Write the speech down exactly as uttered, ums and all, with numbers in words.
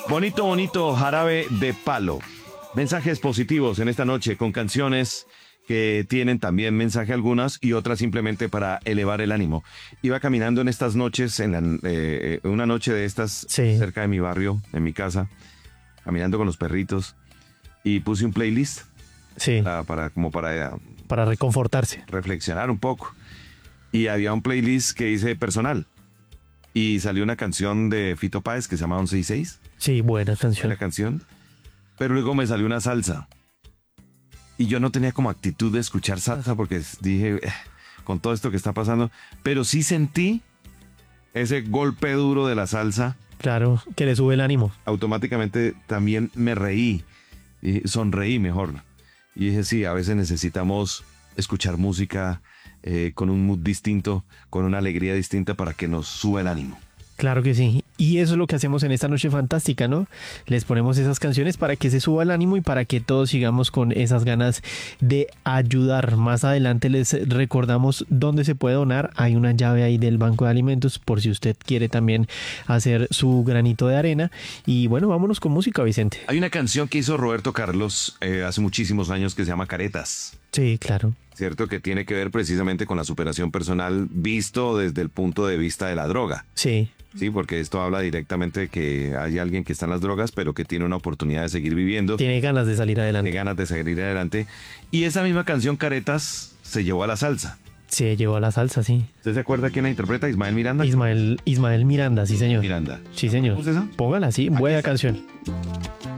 Bonito, bonito jarabe de palo. Mensajes positivos en esta noche con canciones que tienen también mensaje algunas y otras simplemente para elevar el ánimo. Iba caminando en estas noches, en la, eh, una noche de estas Sí. cerca de mi barrio, en mi casa, caminando con los perritos y puse un playlist Sí, para, para como para eh, para reconfortarse. reflexionar un poco. Y había un playlist que hice personal y salió una canción de Fito Páez que se llama once y seis. Sí, buena canción. La canción, pero luego me salió una salsa y yo no tenía como actitud de escuchar salsa porque dije, eh, con todo esto que está pasando, pero sí sentí ese golpe duro de la salsa. Claro, que le sube el ánimo. Automáticamente también me reí y sonreí mejor y dije, sí, a veces necesitamos escuchar música eh, con un mood distinto, con una alegría distinta para que nos suba el ánimo. Claro que sí. Y eso es lo que hacemos en esta noche fantástica, ¿no? Les ponemos esas canciones para que se suba el ánimo y para que todos sigamos con esas ganas de ayudar. Más adelante les recordamos dónde se puede donar. Hay una llave ahí del Banco de Alimentos por si usted quiere también hacer su granito de arena. Y bueno, vámonos con música, Vicente. Hay una canción que hizo Roberto Carlos eh, hace muchísimos años que se llama Caretas. Sí, claro. ¿Cierto? Que tiene que ver precisamente con la superación personal visto desde el punto de vista de la droga. Sí. Sí, porque esto habla directamente de que hay alguien que está en las drogas, pero que tiene una oportunidad de seguir viviendo, Tiene ganas de salir tiene adelante. ganas de seguir adelante. Y esa misma canción, Caretas, se llevó a la salsa. Se llevó a la salsa, sí. ¿Usted se acuerda quién la interpreta? Ismael Miranda. Ismael, Ismael Miranda, sí señor. Miranda. Sí señor. ¿Cómo es esa? Póngala, sí, buena canción.